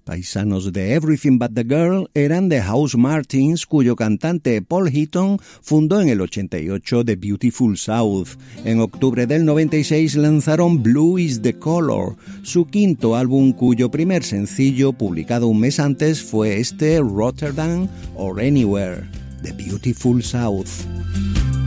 Paisanos de Everything But the Girl eran The House Martins, cuyo cantante Paul Heaton fundó en el 88 The Beautiful South. En octubre del 96 lanzaron Blue is the Color, su quinto álbum cuyo primer sencillo, publicado un mes antes, fue este Rotterdam or Anywhere, The Beautiful South.